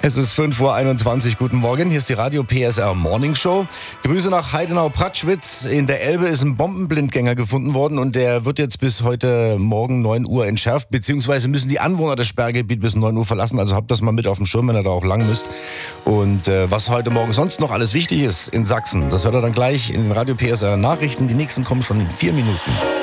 Es ist 5:21 Uhr. Guten Morgen, hier ist die Radio PSR Morning Show. Grüße nach Heidenau-Pratschwitz. In der Elbe ist ein Bombenblindgänger gefunden worden und der wird jetzt bis heute Morgen 9 Uhr entschärft, beziehungsweise müssen die Anwohner das Sperrgebiet bis 9 Uhr verlassen. Also habt das mal mit auf dem Schirm, wenn ihr da auch lang müsst. Und was heute Morgen sonst noch alles wichtig ist in Sachsen, das hört ihr dann gleich in den Radio PSR Nachrichten. Die nächsten kommen schon in 4 Minuten.